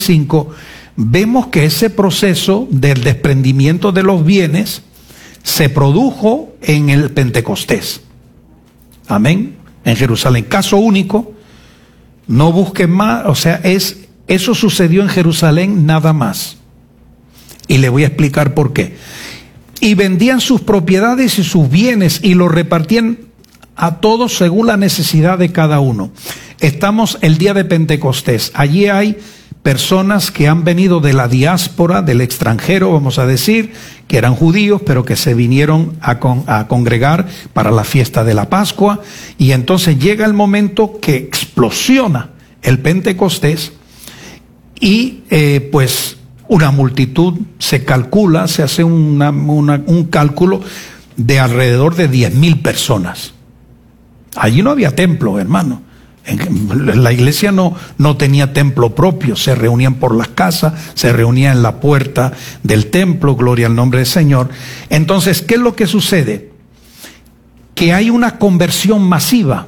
5, vemos que ese proceso del desprendimiento de los bienes se produjo en el Pentecostés. Amén. En Jerusalén. Caso único, no busquen más, o sea, eso sucedió en Jerusalén nada más. Y le voy a explicar por qué. Y vendían sus propiedades y sus bienes y los repartían a todos según la necesidad de cada uno. Estamos el día de Pentecostés. Allí hay personas que han venido de la diáspora, del extranjero, vamos a decir, que eran judíos, pero que se vinieron a congregar para la fiesta de la Pascua. Y entonces llega el momento que explosiona el Pentecostés y pues una multitud, se calcula, se hace un cálculo de alrededor de 10,000 personas. Allí no había templo, hermano. La iglesia no tenía templo propio, se reunían por las casas, se reunían en la puerta del templo, gloria al nombre del Señor. Entonces, ¿qué es lo que sucede? Que hay una conversión masiva.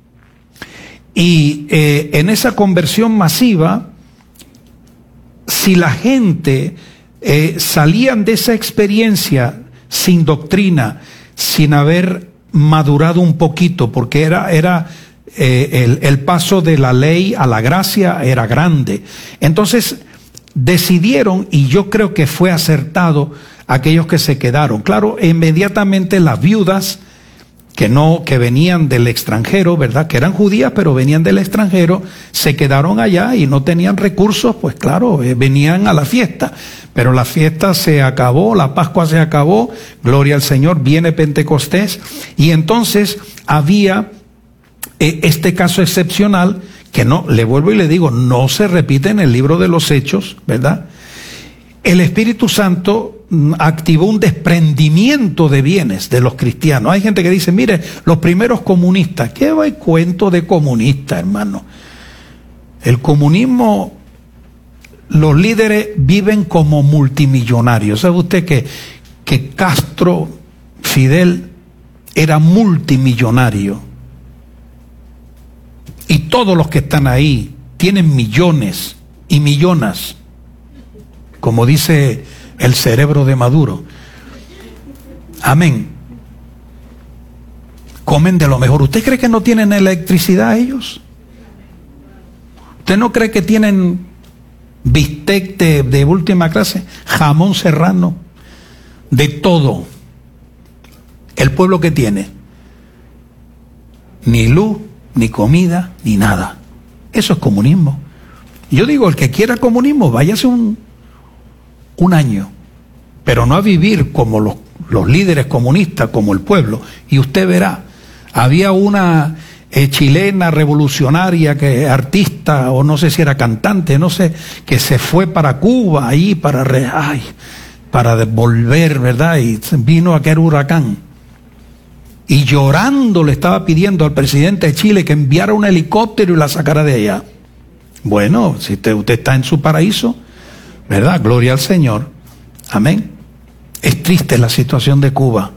Y en esa conversión masiva, si la gente salían de esa experiencia sin doctrina, sin haber madurado un poquito, porque era el paso de la ley a la gracia era grande. Entonces decidieron, y yo creo que fue acertado, aquellos que se quedaron. Claro, inmediatamente las viudas que venían del extranjero, ¿verdad? Que eran judías, pero venían del extranjero, se quedaron allá y no tenían recursos, pues claro, venían a la fiesta. Pero la fiesta se acabó, la Pascua se acabó, gloria al Señor, viene Pentecostés, y entonces había este caso excepcional, que no, le vuelvo y le digo, no se repite en el libro de los Hechos, ¿verdad? El Espíritu Santo activó un desprendimiento de bienes de los cristianos. Hay gente que dice, mire, los primeros comunistas, ¿qué va el cuento de comunista, hermano? El comunismo, los líderes viven como multimillonarios. ¿Sabe usted que Castro, Fidel, era multimillonario? Y todos los que están ahí tienen millones y millonas, como dice el cerebro de Maduro. Amén. Comen de lo mejor. ¿Usted cree que no tienen electricidad ellos? ¿Usted no cree que tienen bistec de última clase? Jamón serrano, de todo. El pueblo que tiene ni luz, ni comida, ni nada. Eso es comunismo. Yo digo, el que quiera comunismo, váyase un año, pero no a vivir como los líderes comunistas, como el pueblo, y usted verá. Había una chilena revolucionaria, artista, o no sé si era cantante, no sé, que se fue para Cuba, ahí para volver, ¿verdad? Y vino aquel huracán. Y llorando le estaba pidiendo al presidente de Chile que enviara un helicóptero y la sacara de allá. Bueno, si usted está en su paraíso, ¿verdad? Gloria al Señor. Amén. Es triste la situación de Cuba.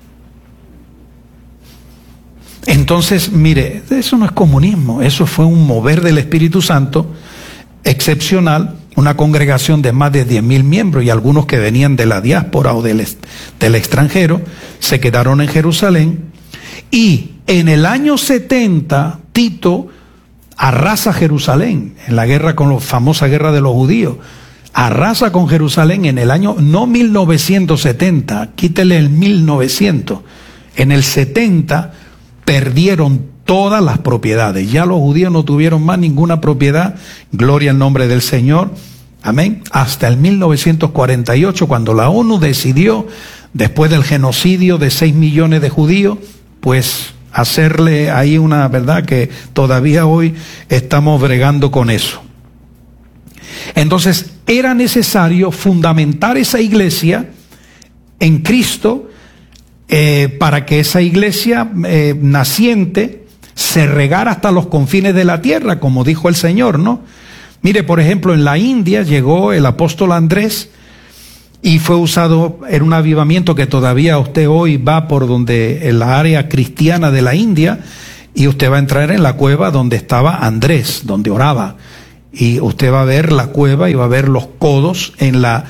Entonces, mire, eso no es comunismo, eso fue un mover del Espíritu Santo excepcional, una congregación de más de 10,000 miembros y algunos que venían de la diáspora o del extranjero, se quedaron en Jerusalén. Y en el año 70, Tito arrasa Jerusalén, en la guerra con la famosa guerra de los judíos. Arrasa con Jerusalén en el año, no 1970, quítele el 1900. En el 70 perdieron todas las propiedades. Ya los judíos no tuvieron más ninguna propiedad. Gloria al nombre del Señor. Amén. Hasta el 1948, cuando la ONU decidió, después del genocidio de 6 millones de judíos, pues hacerle ahí una verdad que todavía hoy estamos bregando con eso. Entonces era necesario fundamentar esa iglesia en Cristo para que esa iglesia naciente se regara hasta los confines de la tierra, como dijo el Señor, ¿no? Mire, por ejemplo, en la India llegó el apóstol Andrés y fue usado en un avivamiento que todavía usted hoy va por donde, en la área cristiana de la India, y usted va a entrar en la cueva donde estaba Andrés, donde oraba. y usted va a ver la cueva y va a ver los codos en la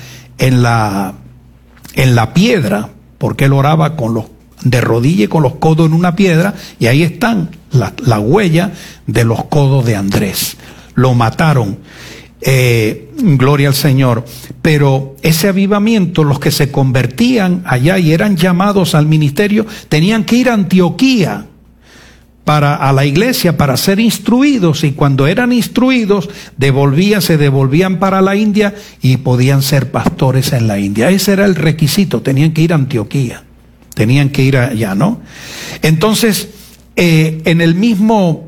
piedra, porque él oraba de rodillas y con los codos en una piedra, y ahí están la huella de los codos de Andrés. Lo mataron, gloria al Señor. Pero ese avivamiento, los que se convertían allá y eran llamados al ministerio, tenían que ir a Antioquía, a la iglesia, para ser instruidos, y cuando eran instruidos se devolvían para la India y podían ser pastores en la India. Ese era el requisito, tenían que ir a Antioquía, tenían que ir allá, ¿no? Entonces, en el mismo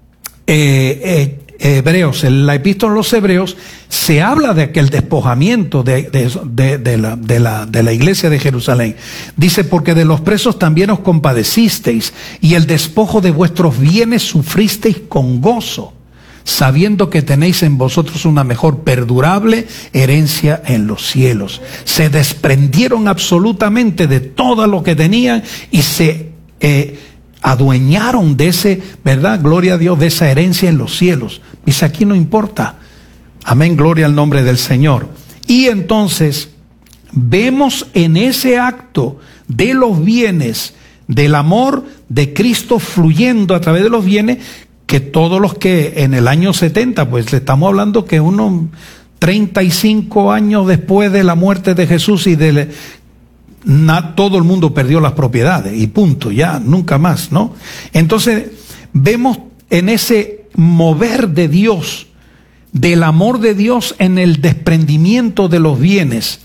Hebreos, en la epístola a los Hebreos, se habla de aquel despojamiento de la iglesia de Jerusalén. Dice, porque de los presos también os compadecisteis, y el despojo de vuestros bienes sufristeis con gozo, sabiendo que tenéis en vosotros una mejor perdurable herencia en los cielos. Se desprendieron absolutamente de todo lo que tenían y se adueñaron de ese, ¿verdad? Gloria a Dios, de esa herencia en los cielos. Dice, aquí no importa. Amén, gloria al nombre del Señor. Y entonces vemos en ese acto de los bienes, del amor de Cristo fluyendo a través de los bienes, que todos los que en el año 70, pues le estamos hablando que unos 35 años después de la muerte de Jesús y todo el mundo perdió las propiedades y punto, ya, nunca más, ¿no? Entonces vemos en ese mover de Dios, del amor de Dios en el desprendimiento de los bienes.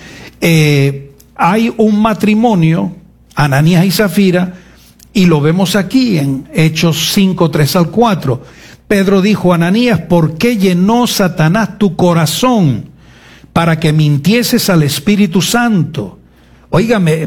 Hay un matrimonio, Ananías y Zafira, y lo vemos aquí en Hechos 5, 3 al 4. Pedro dijo a Ananías, ¿por qué llenó Satanás tu corazón para que mintieses al Espíritu Santo? Óigame,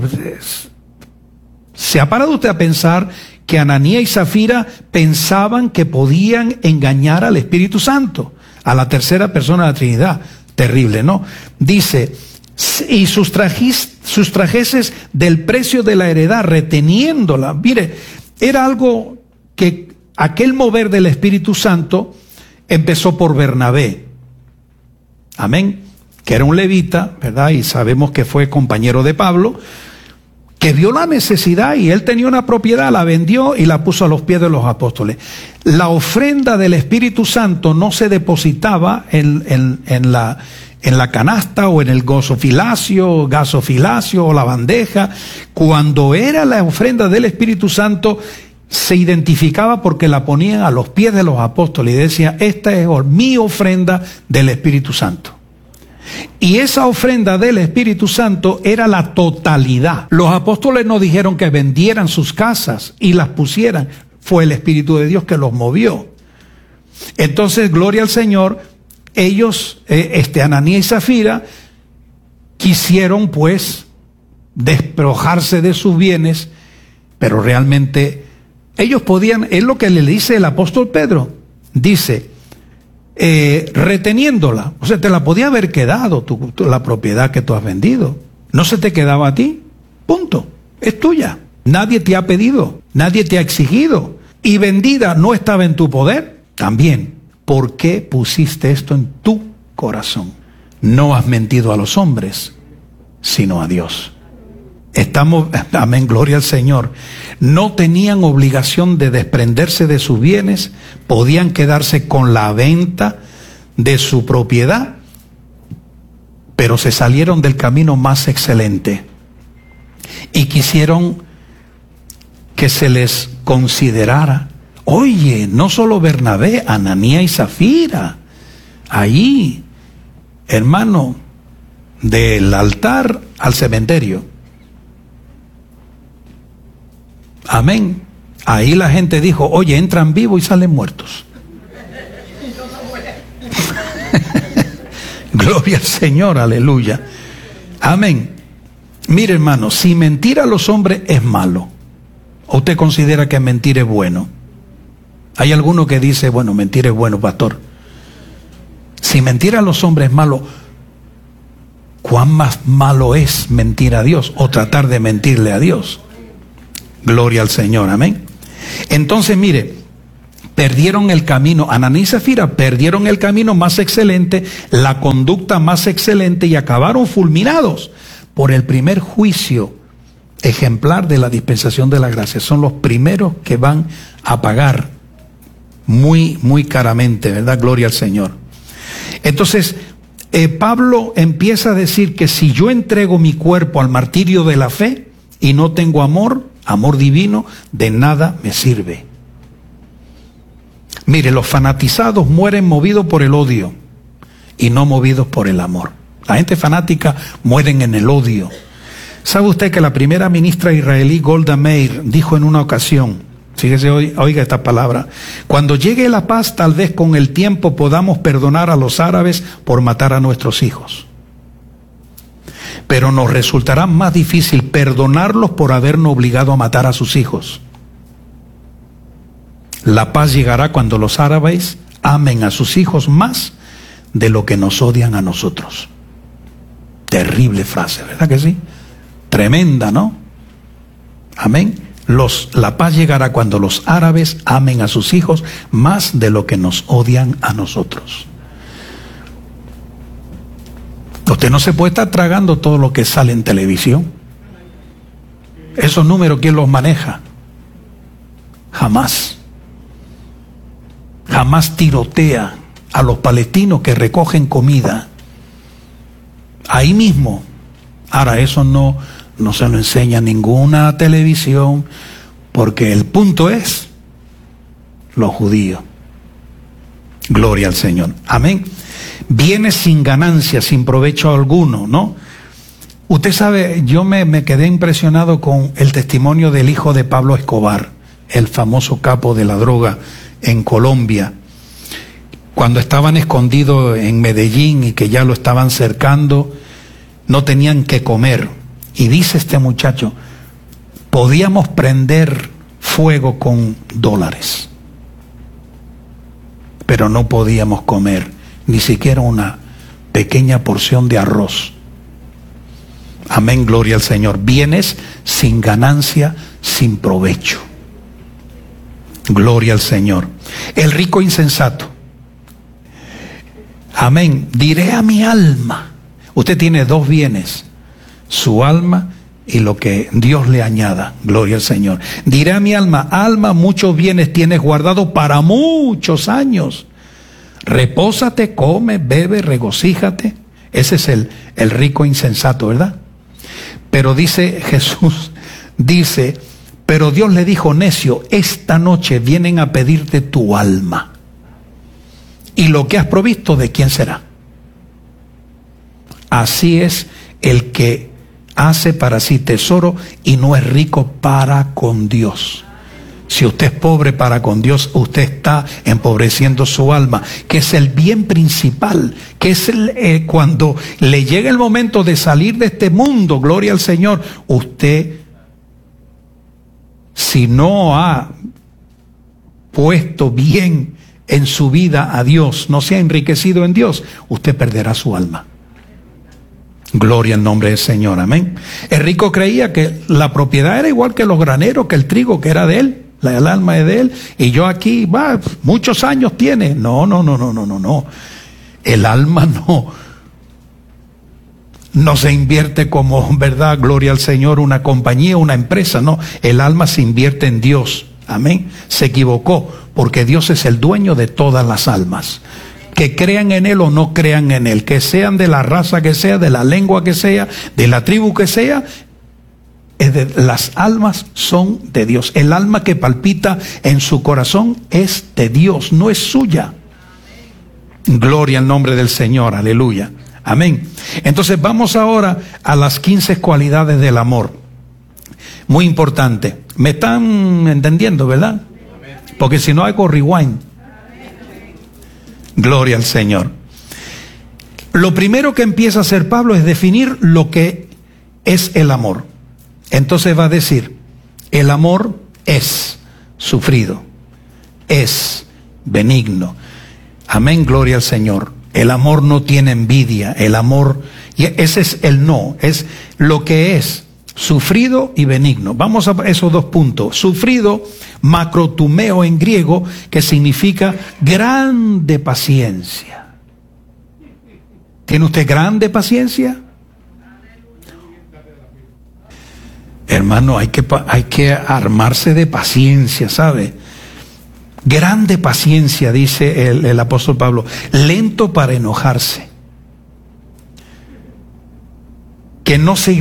¿se ha parado usted a pensar que Ananías y Zafira pensaban que podían engañar al Espíritu Santo, a la tercera persona de la Trinidad? Terrible, ¿no? Dice, y sustrajeses del precio de la heredad, reteniéndola. Mire, era algo que aquel mover del Espíritu Santo empezó por Bernabé. Amén. Que era un levita, ¿verdad? Y sabemos que fue compañero de Pablo, que vio la necesidad y él tenía una propiedad, la vendió y la puso a los pies de los apóstoles. La ofrenda del Espíritu Santo no se depositaba en la canasta o en el gasofilacio o la bandeja. Cuando era la ofrenda del Espíritu Santo, se identificaba porque la ponían a los pies de los apóstoles y decía, esta es mi ofrenda del Espíritu Santo. Y esa ofrenda del Espíritu Santo era la totalidad. Los apóstoles no dijeron que vendieran sus casas y las pusieran. Fue el Espíritu de Dios que los movió. Entonces, gloria al Señor, ellos, Ananías y Zafira, quisieron pues despojarse de sus bienes, pero realmente ellos podían, es lo que le dice el apóstol Pedro, dice, reteniéndola, o sea, te la podía haber quedado la propiedad que tú has vendido, no se te quedaba a ti, punto, es tuya, nadie te ha pedido, nadie te ha exigido, y vendida no estaba en tu poder, también, ¿por qué pusiste esto en tu corazón? No has mentido a los hombres, sino a Dios. Amén, gloria al Señor. No tenían obligación de desprenderse de sus bienes, podían quedarse con la venta de su propiedad, pero se salieron del camino más excelente y quisieron que se les considerara. Oye, no solo Bernabé, Ananías y Zafira, ahí, hermano, del altar al cementerio. Amén. Ahí la gente dijo, oye, entran vivos y salen muertos. Gloria al Señor, aleluya. Amén. Mire, hermano, si mentir a los hombres es malo, ¿o usted considera que mentir es bueno? Hay alguno que dice, bueno, mentir es bueno, pastor. Si mentir a los hombres es malo, ¿cuán más malo es mentir a Dios o tratar de mentirle a Dios? Gloria al Señor, amén. Entonces, mire, Perdieron el camino, Ananías y Zafira perdieron el camino más excelente, la conducta más excelente y acabaron fulminados por el primer juicio ejemplar de la dispensación de la gracia. Son los primeros que van a pagar muy, muy caramente, ¿verdad? Gloria al Señor. Entonces, Pablo empieza a decir que si yo entrego mi cuerpo al martirio de la fe y no tengo amor divino, de nada me sirve. Mire, los fanatizados mueren movidos por el odio y no movidos por el amor. La gente fanática mueren en el odio. ¿Sabe usted que la primera ministra israelí Golda Meir dijo en una ocasión, fíjese, oiga esta palabra: cuando llegue la paz, tal vez con el tiempo podamos perdonar a los árabes por matar a nuestros hijos, pero nos resultará más difícil perdonarlos por habernos obligado a matar a sus hijos. La paz llegará cuando los árabes amen a sus hijos más de lo que nos odian a nosotros. Terrible frase, ¿verdad que sí? Tremenda, ¿no? Amén. La paz llegará cuando los árabes amen a sus hijos más de lo que nos odian a nosotros. Usted no se puede estar tragando todo lo que sale en televisión. Esos números, ¿quién los maneja? Jamás. Jamás tirotea a los palestinos que recogen comida ahí mismo. Ahora, eso no se lo enseña ninguna televisión, porque el punto es los judíos. Gloria al Señor. Amén. Viene sin ganancia, sin provecho alguno, ¿no? Usted sabe, yo me quedé impresionado con el testimonio del hijo de Pablo Escobar, el famoso capo de la droga en Colombia, cuando estaban escondidos en Medellín y que ya lo estaban cercando, no tenían que comer. Y dice este muchacho, podíamos prender fuego con $, pero no podíamos comer ni siquiera una pequeña porción de arroz. Amén, gloria al Señor. Bienes sin ganancia, sin provecho. Gloria al Señor. El rico insensato. Amén. Diré a mi alma. Usted tiene dos bienes: su alma y lo que Dios le añada. Gloria al Señor. Diré a mi alma: alma, muchos bienes tienes guardados para muchos años. Repósate, come, bebe, regocíjate. Ese es el rico insensato, ¿verdad? Pero dice Jesús, pero Dios le dijo: necio, esta noche vienen a pedirte tu alma. Y lo que has provisto, ¿de quién será? Así es el que hace para sí tesoro y no es rico para con Dios. Si usted es pobre para con Dios, usted está empobreciendo su alma, que es el bien principal, que es cuando le llega el momento de salir de este mundo, gloria al Señor, usted, si no ha puesto bien en su vida a Dios, no se ha enriquecido en Dios, usted perderá su alma. Gloria al nombre del Señor, amén. El rico creía que la propiedad era igual que los graneros, que el trigo, que era de él. El alma es de él, y yo aquí, muchos años tiene. No. El alma no se invierte como, ¿verdad? Gloria al Señor, una compañía, una empresa, no. El alma se invierte en Dios. Amén. Se equivocó, porque Dios es el dueño de todas las almas. Que crean en Él o no crean en Él, que sean de la raza que sea, de la lengua que sea, de la tribu que sea, las almas son de Dios. El alma que palpita en su corazón es de Dios, no es suya. Gloria al nombre del Señor, aleluya, amén. Entonces vamos ahora a las 15 cualidades del amor. Muy importante. ¿Me están entendiendo, verdad? Porque si no hago rewind. Gloria al Señor. Lo primero que empieza a hacer Pablo es definir lo que es el amor. Entonces va a decir, el amor es sufrido, es benigno. Amén, gloria al Señor. El amor no tiene envidia, el amor, y ese es el no, es lo que es. Sufrido y benigno. Vamos a esos dos puntos. Sufrido, macrotumeo en griego, que significa grande paciencia. ¿Tiene usted grande paciencia? Hermano, hay que armarse de paciencia, ¿sabe? Grande paciencia, dice el apóstol Pablo. Lento para enojarse. Que no se